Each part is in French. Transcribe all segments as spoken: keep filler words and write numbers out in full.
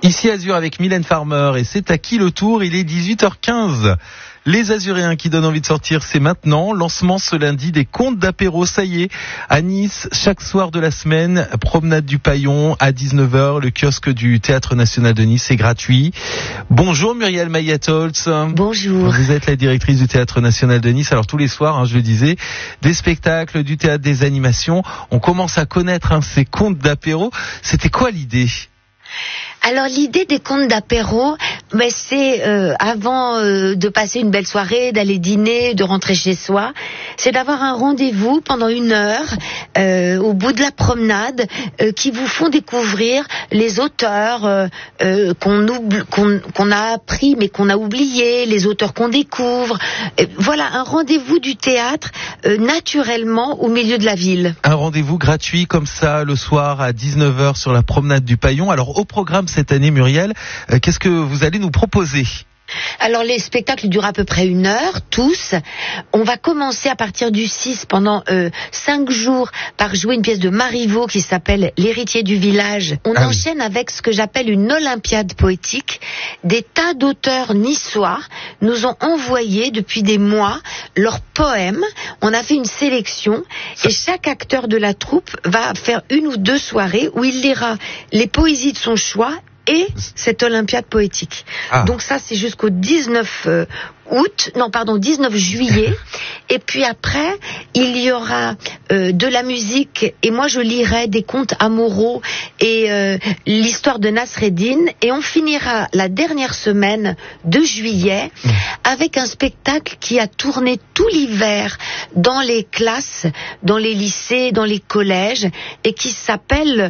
Ici Azur avec Mylène Farmer et c'est à qui le tour? Il est dix-huit heures quinze. Les Azuréens qui donnent envie de sortir, c'est maintenant. Lancement ce lundi des contes d'apéro, ça y est. À Nice, chaque soir de la semaine, promenade du Paillon à dix-neuf heures, le kiosque du Théâtre National de Nice, c'est gratuit. Bonjour Muriel Mayatholtz. Bonjour. Vous êtes la directrice du Théâtre National de Nice. Alors tous les soirs, hein, je le disais, des spectacles, du théâtre, des animations. On commence à connaître hein, ces contes d'apéro. C'était quoi l'idée ? Alors l'idée des contes d'apéro, ben, c'est euh, avant euh, de passer une belle soirée, d'aller dîner, de rentrer chez soi, c'est d'avoir un rendez-vous pendant une heure euh, au bout de la promenade euh, qui vous font découvrir les auteurs euh, euh, qu'on, oublie, qu'on, qu'on a appris mais qu'on a oubliés, les auteurs qu'on découvre. Et voilà, un rendez-vous du théâtre euh, naturellement au milieu de la ville. Un rendez-vous gratuit comme ça le soir à dix-neuf heures sur la promenade du Paillon. Alors au programme cette année, Muriel, euh, qu'est-ce que vous allez nous proposer ? Alors les spectacles durent à peu près une heure, tous. On va commencer à partir du six pendant euh, cinq jours par jouer une pièce de Marivaux qui s'appelle L'héritier du village. On ah enchaîne oui. avec ce que j'appelle une olympiade poétique. Des tas d'auteurs niçois nous ont envoyé depuis des mois leurs poèmes. On a fait une sélection et chaque acteur de la troupe va faire une ou deux soirées où il lira les poésies de son choix et cette olympiade poétique. Ah. Donc ça, c'est jusqu'au dix-neuf août, non pardon, dix-neuf juillet. Et puis après, il y aura euh, de la musique et moi je lirai des contes amoureux et euh, l'histoire de Nasreddin. Et on finira la dernière semaine de juillet mmh. avec un spectacle qui a tourné tout l'hiver dans les classes, dans les lycées, dans les collèges et qui s'appelle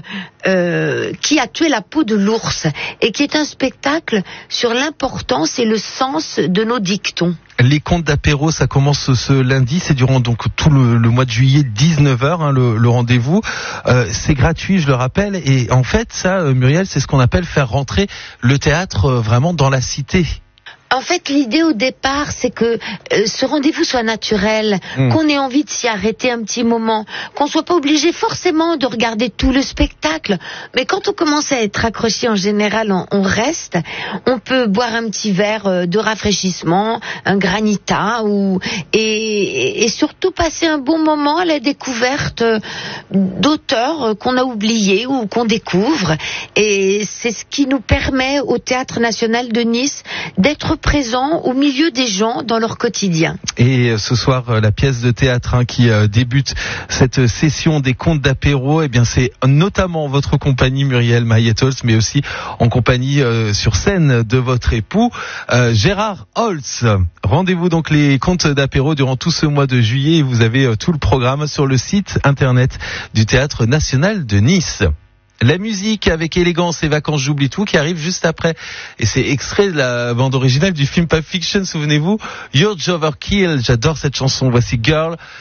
euh, Qui a tué la peau de l'ours et qui est un spectacle sur l'importance et le sens de nos dictons. Les contes d'apéro, ça commence ce lundi, c'est durant donc tout le, le mois de juillet, dix-neuf heures, hein, le, le rendez-vous. Euh, c'est gratuit, je le rappelle, et en fait, ça, Muriel, c'est ce qu'on appelle faire rentrer le théâtre euh, vraiment dans la cité. En fait, l'idée au départ, c'est que euh, ce rendez-vous soit naturel, mmh. qu'on ait envie de s'y arrêter un petit moment, qu'on soit pas obligé forcément de regarder tout le spectacle. Mais quand on commence à être accroché, en général, on, on reste. On peut boire un petit verre euh, de rafraîchissement, un granita, ou et, et surtout passer un bon moment à la découverte euh, d'auteurs euh, qu'on a oubliés ou qu'on découvre. Et c'est ce qui nous permet au Théâtre National de Nice d'être présent au milieu des gens dans leur quotidien. Et ce soir, la pièce de théâtre hein, qui euh, débute cette session des contes d'apéro, eh bien c'est notamment votre compagnie Muriel Mayatholtz, mais aussi en compagnie euh, sur scène de votre époux euh, Gérard Holtz. Rendez-vous donc les contes d'apéro durant tout ce mois de juillet. Vous avez euh, tout le programme sur le site internet du Théâtre National de Nice. La musique avec élégance et Vacances j'oublie tout qui arrive juste après. Et c'est extrait de la bande originale du film Pulp Fiction, souvenez-vous. You're Overkill, j'adore cette chanson. Voici Girl